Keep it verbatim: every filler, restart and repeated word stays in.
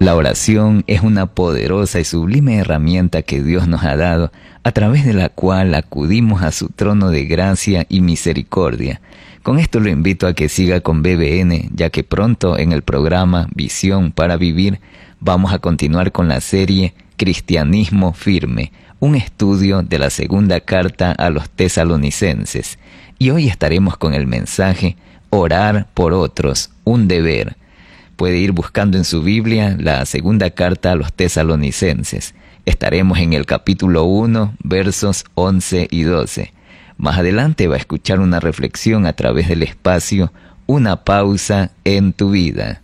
La oración es una poderosa y sublime herramienta que Dios nos ha dado, a través de la cual acudimos a su trono de gracia y misericordia. Con esto lo invito a que siga con B B N, ya que pronto en el programa Visión para Vivir vamos a continuar con la serie Cristianismo Firme, un estudio de la segunda carta a los tesalonicenses. Y hoy estaremos con el mensaje Orar por otros, un deber. Puede ir buscando en su Biblia la segunda carta a los tesalonicenses. Estaremos en el capítulo uno, versos once y doce. Más adelante va a escuchar una reflexión a través del espacio Una pausa en tu vida.